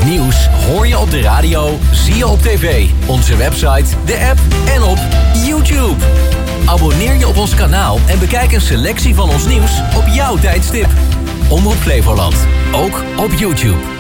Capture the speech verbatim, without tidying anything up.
Nieuws hoor je op de radio, zie je op tv, onze website, de app en op YouTube. Abonneer je op ons kanaal en bekijk een selectie van ons nieuws op jouw tijdstip. Omroep Flevoland, ook op YouTube.